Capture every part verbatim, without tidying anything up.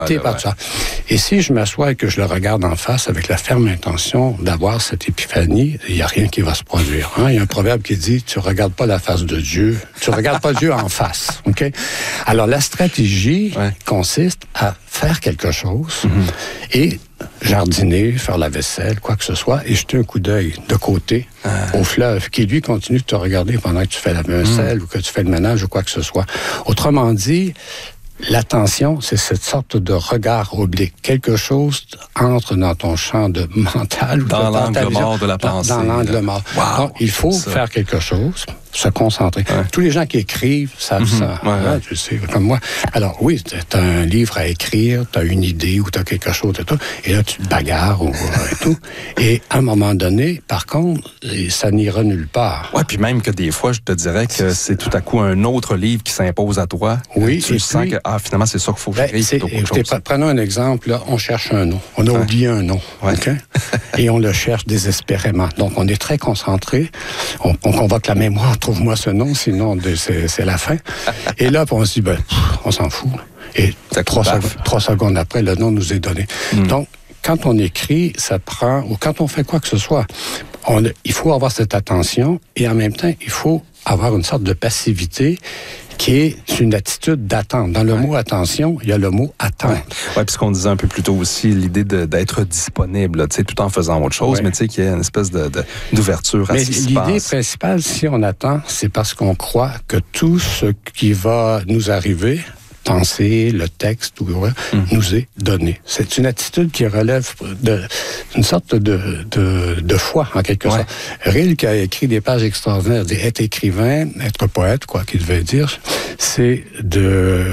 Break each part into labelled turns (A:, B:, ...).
A: T'es pas de ça. Et si je m'assois et que je le regarde en face avec la ferme intention d'avoir cette épiphanie, il n'y a rien qui va se produire. Hein? Il y a un proverbe qui dit, tu regardes pas la face de Dieu, tu regardes pas Dieu en face. Ok? Alors, la stratégie ouais. consiste à faire quelque chose mm-hmm. et jardiner, faire la vaisselle, quoi que ce soit, et jeter un coup d'œil de côté ah. au fleuve, qui lui continue de te regarder pendant que tu fais la vaisselle mm. ou que tu fais le ménage ou quoi que ce soit. Autrement dit, l'attention, c'est cette sorte de regard oblique. Quelque chose entre dans ton champ de mental.
B: Dans l'angle mort de la pensée.
A: Dans, dans l'angle mort.
B: Wow,
A: Donc, il faut ça. faire quelque chose, se concentrer. Ouais. Tous les gens qui écrivent savent mm-hmm. ça.
B: Ouais, ouais.
A: Ouais, tu sais, comme moi. Alors, oui, tu as un livre à écrire, tu as une idée ou tu as quelque chose et tout, et là, tu te bagarres ou, et tout. Et à un moment donné, par contre, ça n'ira nulle part.
B: Oui, puis même que des fois, je te dirais que c'est tout à coup un autre livre qui s'impose à toi.
A: Oui,
B: tu sens
A: puis,
B: que, ah, finalement, c'est ça qu'il faut que
A: ben,
B: j'écrive.
A: Écoutez, prenons un exemple, là, on cherche un nom. On a ouais. oublié un nom. Ouais. Okay? Et on le cherche désespérément. Donc, on est très concentré. On, on convoque la mémoire, trouve-moi ce nom, sinon c'est, c'est la fin. Et là, on se dit, ben, pff, on s'en fout. Et trois, sec- trois secondes après, le nom nous est donné. Mm. Donc, quand on écrit, ça prend, ou quand on fait quoi que ce soit, on, il faut avoir cette attention et en même temps, il faut avoir une sorte de passivité qui est une attitude d'attente. Dans le ouais. mot attention, il y a le mot attendre.
B: Oui, ouais, puis ce qu'on disait un peu plus tôt aussi, l'idée de, d'être disponible, tu sais, tout en faisant autre chose, ouais. mais tu sais, qu'il y a une espèce de, de, d'ouverture à
A: mais
B: ce qui se
A: l'idée
B: passe.
A: principale, si on attend, c'est parce qu'on croit que tout ce qui va nous arriver, penser, le texte, ou, ouais, mm. nous est donné. C'est une attitude qui relève de, d'une sorte de, de, de foi, en quelque ouais. sorte. Rilke a écrit des pages extraordinaires, dit être écrivain, être poète, quoi qu'il devait dire, c'est de...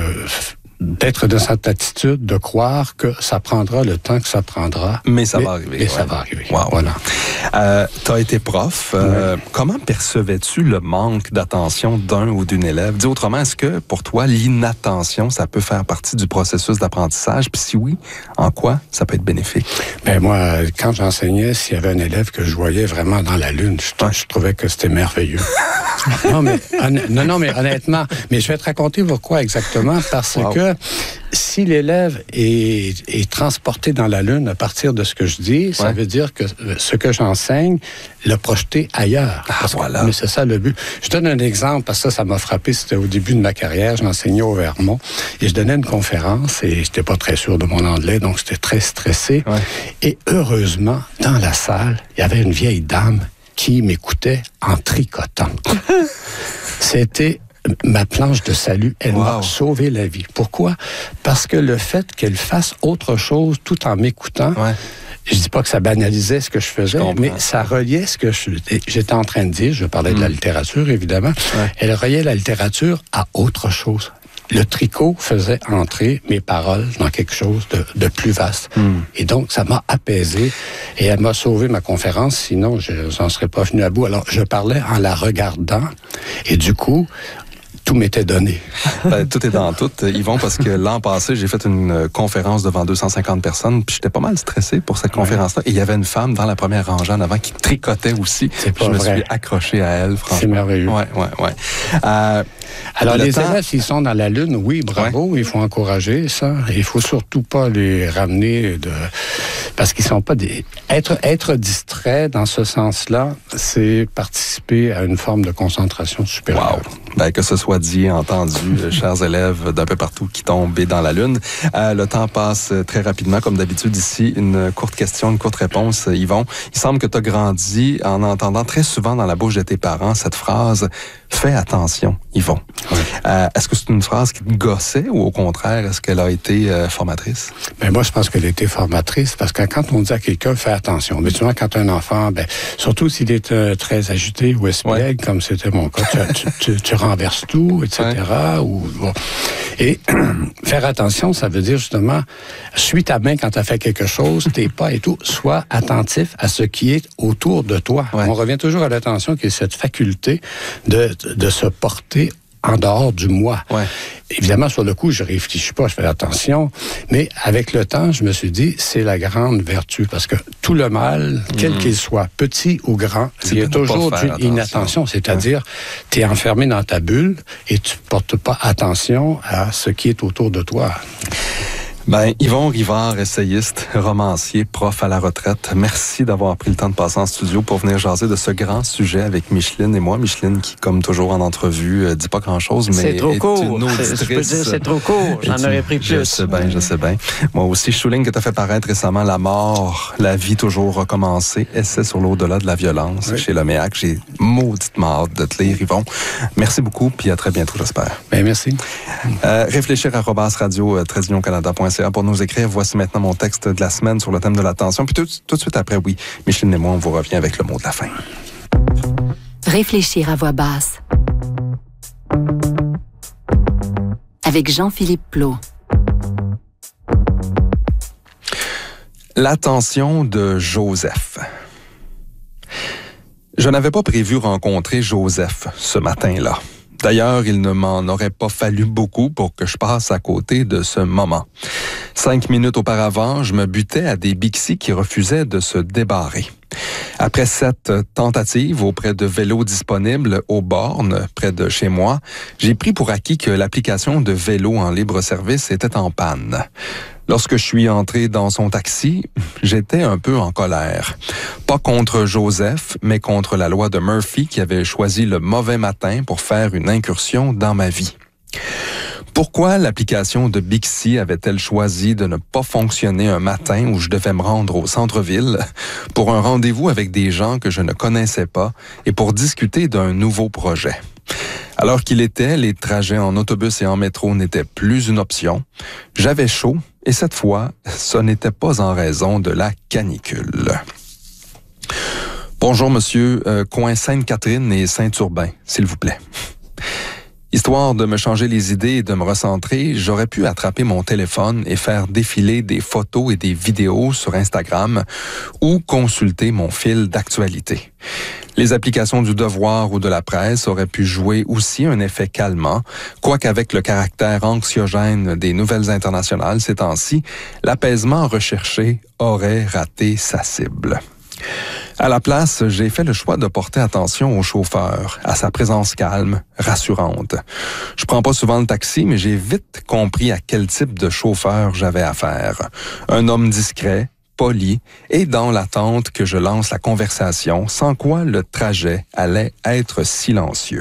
A: d'être dans cette attitude, de croire que ça prendra le temps que ça prendra.
B: Mais ça
A: mais,
B: va arriver.
A: Mais
B: ouais.
A: ça va arriver.
B: Wow. Voilà. Euh, tu as été prof. Euh,
A: ouais.
B: Comment percevais-tu le manque d'attention d'un ou d'une élève? Dis autrement, est-ce que pour toi, l'inattention, ça peut faire partie du processus d'apprentissage? Puis si oui, en quoi ça peut être bénéfique?
A: Ben moi, quand j'enseignais, s'il y avait un élève que je voyais vraiment dans la lune, je, ouais. je trouvais que c'était merveilleux. non, mais, non, non, mais honnêtement, mais je vais te raconter pourquoi exactement, parce wow. que si l'élève est, est transporté dans la Lune à partir de ce que je dis, ça ouais. veut dire que ce que j'enseigne, le projeter ailleurs.
B: Ah, voilà.
A: Que, mais c'est ça le but. Je donne un exemple, parce que ça, ça m'a frappé, c'était au début de ma carrière, j'enseignais au Vermont, et je donnais une conférence, et j'étais pas très sûr de mon anglais, donc j'étais très stressé. Ouais. Et heureusement, dans la salle, il y avait une vieille dame qui m'écoutait en tricotant. C'était ma planche de salut, elle wow. m'a sauvé la vie. Pourquoi? Parce que le fait qu'elle fasse autre chose tout en m'écoutant, ouais. je dis pas que ça banalisait ce que je faisais, je mais ça reliait ce que je, j'étais en train de dire. Je parlais mm. de la littérature, évidemment. Ouais. Elle reliait la littérature à autre chose. Le tricot faisait entrer mes paroles dans quelque chose de, de plus vaste. Mm. Et donc, ça m'a apaisé et elle m'a sauvé ma conférence, sinon je n'en serais pas venu à bout. Alors, je parlais en la regardant et du coup, tout m'était donné.
B: Ben, tout est dans tout, Yvon, parce que l'an passé, j'ai fait une conférence devant deux cent cinquante personnes, puis j'étais pas mal stressé pour cette conférence-là. Et il y avait une femme dans la première rangée en avant qui tricotait aussi.
A: C'est pas
B: je
A: vrai.
B: me suis accroché à elle, franchement.
A: C'est merveilleux.
B: Ouais, ouais, ouais. Euh,
A: Alors, les
B: temps...
A: élèves, s'ils sont dans la Lune, oui, bravo, ouais. il faut encourager ça. Il faut surtout pas les ramener de... parce qu'ils sont pas des... Être, être distrait dans ce sens-là, c'est participer à une forme de concentration supérieure.
B: Wow. Ben, que ce soit dit, entendu, chers élèves d'un peu partout qui tombent dans la Lune. Euh, le temps passe très rapidement, comme d'habitude ici. Une courte question, une courte réponse, Yvon. Il semble que tu as grandi en entendant très souvent dans la bouche de tes parents cette phrase « Fais attention, Yvon ». Oui. Euh, est-ce que c'est une phrase qui te gossait ou au contraire, est-ce qu'elle a été euh, formatrice?
A: Ben moi, je pense qu'elle a été formatrice parce que quand on dit à quelqu'un « Fais attention », mais souvent quand un enfant, ben, surtout s'il est euh, très agité ou espiègle, ouais. comme c'était mon cas, tu, tu, tu, tu renverses tout, et cetera. Ouais. Ou, bon. Et faire attention, ça veut dire justement, suis ta main quand tu as fait quelque chose, tes pas et tout, sois attentif à ce qui est autour de toi. Ouais. On revient toujours à l'attention qui est cette faculté de, de se porter en dehors du moi. Ouais. Évidemment, sur le coup, je réfléchis pas, je fais attention, mais avec le temps, je me suis dit, c'est la grande vertu, parce que tout le mal, mmh. quel qu'il soit, petit ou grand, c'est il y a toujours d'une inattention, c'est-à-dire, ouais. tu es enfermé dans ta bulle et tu portes pas attention à ce qui est autour de toi.
B: Ben, Yvon Rivard, essayiste, romancier, prof à la retraite, merci d'avoir pris le temps de passer en studio pour venir jaser de ce grand sujet avec Micheline et moi. Micheline qui, comme toujours en entrevue, euh, dit pas grand-chose, mais
C: c'est trop
B: est
C: court.
B: une auditrice.
C: Je peux dire c'est trop court, j'en aurais pris plus.
B: Je sais bien, je sais bien. Moi aussi, je souligne que tu as fait paraître récemment La mort, la vie toujours recommencée, essai sur l'au-delà de la violence oui. chez Loméac. J'ai mauditement hâte de te lire, Yvon. Merci beaucoup, puis à très bientôt, j'espère.
A: Bien, merci.
B: Euh, réfléchir à arobase radio trait d'union canada point c a pour nous écrire. Voici maintenant mon texte de la semaine sur le thème de l'attention. Puis tout, tout de suite après, oui, Micheline et moi, on vous revient avec le mot de la fin.
D: Réfléchir à voix basse. Avec Jean-Philippe Plot.
B: L'attention de Joseph. Je n'avais pas prévu rencontrer Joseph ce matin-là. D'ailleurs, il ne m'en aurait pas fallu beaucoup pour que je passe à côté de ce moment. Cinq minutes auparavant, je me butais à des Bixi qui refusaient de se débarrer. Après cette tentative auprès de vélos disponibles aux bornes près de chez moi, j'ai pris pour acquis que l'application de vélo en libre-service était en panne. Lorsque je suis entré dans son taxi, j'étais un peu en colère. Pas contre Joseph, mais contre la loi de Murphy qui avait choisi le mauvais matin pour faire une incursion dans ma vie. Pourquoi l'application de Bixi avait-elle choisi de ne pas fonctionner un matin où je devais me rendre au centre-ville pour un rendez-vous avec des gens que je ne connaissais pas et pour discuter d'un nouveau projet? Alors qu'il était, les trajets en autobus et en métro n'étaient plus une option. J'avais chaud et cette fois, ce n'était pas en raison de la canicule. Bonjour, monsieur, euh, coin Sainte-Catherine et Saint-Urbain, s'il vous plaît. Histoire de me changer les idées et de me recentrer, j'aurais pu attraper mon téléphone et faire défiler des photos et des vidéos sur Instagram ou consulter mon fil d'actualité. Les applications du Devoir ou de la presse auraient pu jouer aussi un effet calmant, quoiqu'avec le caractère anxiogène des nouvelles internationales ces temps-ci, l'apaisement recherché aurait raté sa cible. À la place, j'ai fait le choix de porter attention au chauffeur, à sa présence calme, rassurante. Je prends pas souvent le taxi, mais j'ai vite compris à quel type de chauffeur j'avais affaire. Un homme discret, poli et dans l'attente que je lance la conversation, sans quoi le trajet allait être silencieux.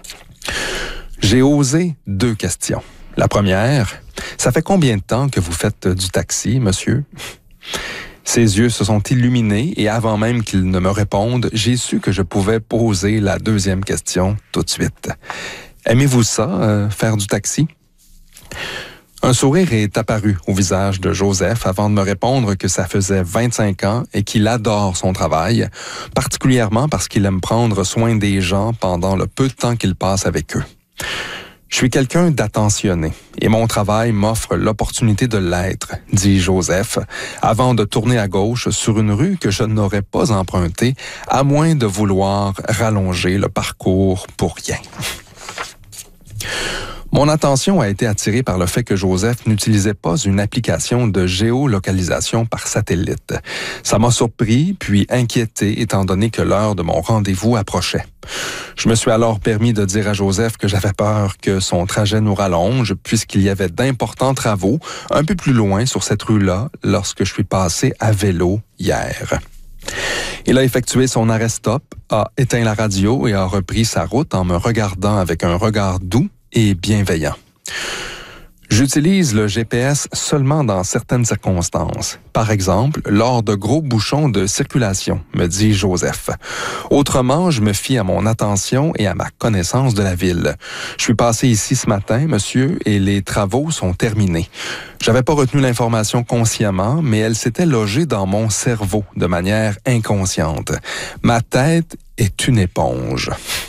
B: J'ai osé deux questions. La première, ça fait combien de temps que vous faites du taxi, monsieur? Ses yeux se sont illuminés et avant même qu'il ne me réponde, j'ai su que je pouvais poser la deuxième question tout de suite. Aimez-vous ça, euh, faire du taxi? Un sourire est apparu au visage de Joseph avant de me répondre que ça faisait vingt-cinq ans et qu'il adore son travail, particulièrement parce qu'il aime prendre soin des gens pendant le peu de temps qu'il passe avec eux. Je suis quelqu'un d'attentionné et mon travail m'offre l'opportunité de l'être, dit Joseph, avant de tourner à gauche sur une rue que je n'aurais pas empruntée, à moins de vouloir rallonger le parcours pour rien. Mon attention a été attirée par le fait que Joseph n'utilisait pas une application de géolocalisation par satellite. Ça m'a surpris, puis inquiété, étant donné que l'heure de mon rendez-vous approchait. Je me suis alors permis de dire à Joseph que j'avais peur que son trajet nous rallonge, puisqu'il y avait d'importants travaux un peu plus loin sur cette rue-là lorsque je suis passé à vélo hier. Il a effectué son arrêt-stop, a éteint la radio et a repris sa route en me regardant avec un regard doux et bienveillant. J'utilise le G P S seulement dans certaines circonstances. Par exemple, lors de gros bouchons de circulation, me dit Joseph. Autrement, je me fie à mon attention et à ma connaissance de la ville. Je suis passé ici ce matin, monsieur, et les travaux sont terminés. J'avais pas retenu l'information consciemment, mais elle s'était logée dans mon cerveau de manière inconsciente. Ma tête est une éponge.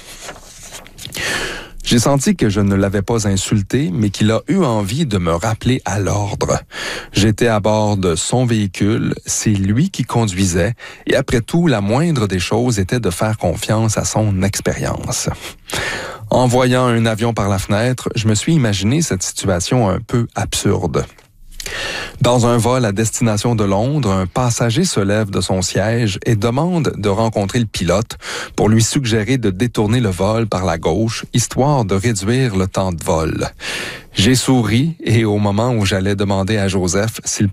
B: J'ai senti que je ne l'avais pas insulté, mais qu'il a eu envie de me rappeler à l'ordre. J'étais à bord de son véhicule, c'est lui qui conduisait, et après tout, la moindre des choses était de faire confiance à son expérience. En voyant un avion par la fenêtre, je me suis imaginé cette situation un peu absurde. Dans un vol à destination de Londres, un passager se lève de son siège et demande de rencontrer le pilote pour lui suggérer de détourner le vol par la gauche, histoire de réduire le temps de vol. J'ai souri et au moment où j'allais demander à Joseph s'il